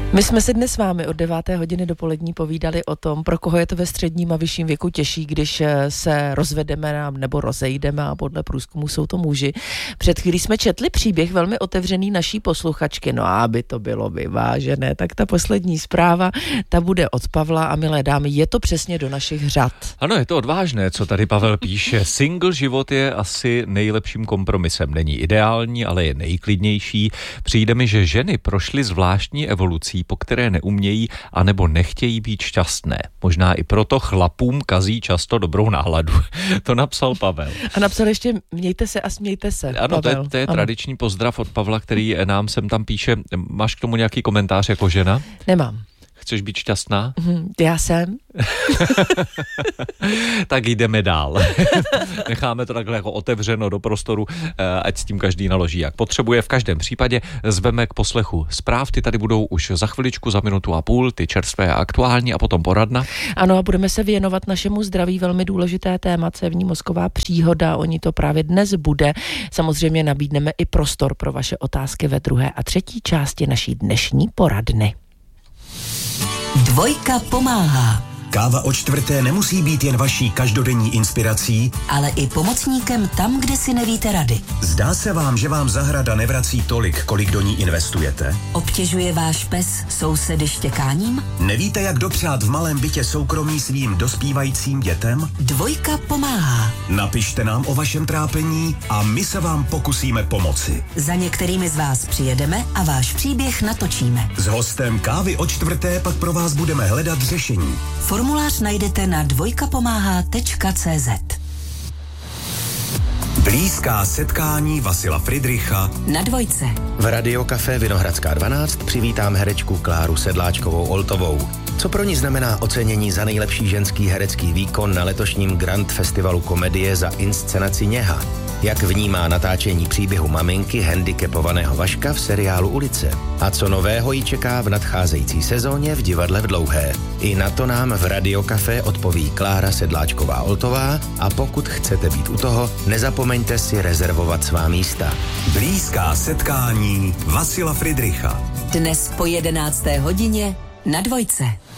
My jsme se dnes s vámi od 9. hodiny dopolední povídali o tom, pro koho je to ve středním a vyšším věku těžší, když se rozvedeme nebo rozejdeme, a podle průzkumu jsou to muži. Před chvílí jsme četli příběh velmi otevřený naší posluchačky, no a aby to bylo vyvážené, tak ta poslední zpráva, ta bude od Pavla a milé dámy, je to přesně do našich řad. Ano, je to odvážné, co tady Pavel píše. Single život je asi nejlepším kompromisem. Není ideální, ale je nejklidnější. Přijde mi, že ženy prošly zvláštní evolucí, po které neumějí anebo nechtějí být šťastné. Možná i proto chlapům kazí často dobrou náladu. To napsal Pavel. A napsal ještě mějte se a smějte se. Ano, to je tradiční pozdrav od Pavla, který nám sem tam píše. Máš k tomu nějaký komentář jako žena? Nemám. Chceš být šťastná? Já jsem. Tak jdeme dál. Necháme to takhle jako otevřeno do prostoru, ať s tím každý naloží, jak potřebuje. V každém případě zveme k poslechu zpráv. Ty tady budou už za chviličku, za minutu a půl, ty čerstvé a aktuální, a potom poradna. Ano, a budeme se věnovat našemu zdraví, velmi důležité téma, cévní mozková příhoda. Oni to právě dnes bude. Samozřejmě nabídneme i prostor pro vaše otázky ve druhé a třetí části naší dnešní poradny. Dvojka pomáhá. Káva o čtvrté nemusí být jen vaší každodenní inspirací, ale i pomocníkem tam, kde si nevíte rady. Zdá se vám, že vám zahrada nevrací tolik, kolik do ní investujete? Obtěžuje váš pes sousedy štěkáním? Nevíte, jak dopřát v malém bytě soukromí svým dospívajícím dětem? Dvojka pomáhá. Napište nám o vašem trápení a my se vám pokusíme pomoci. Za některými z vás přijedeme a váš příběh natočíme. S hostem Kávy o čtvrté pak pro vás budeme hledat řešení. Formulář najdete na dvojkapomáhá.cz. Blízká setkání Vasila Fridricha na Dvojce. V Radiokafé Vinohradská 12 přivítám herečku Kláru Sedláčkovou-Oltovou. Co pro ní znamená ocenění za nejlepší ženský herecký výkon na letošním Grand Festivalu komedie za inscenaci Něha? Jak vnímá natáčení příběhu maminky handicapovaného Vaška v seriálu Ulice? A co nového ji čeká v nadcházející sezóně v Divadle v Dlouhé? I na to nám v Radiokafé odpoví Klára Sedláčková-Oltová, a pokud chcete být u toho, nezapomeňte si rezervovat svá místa. Blízká setkání Vasila Fridricha. Dnes po 11. hodině na Dvojce.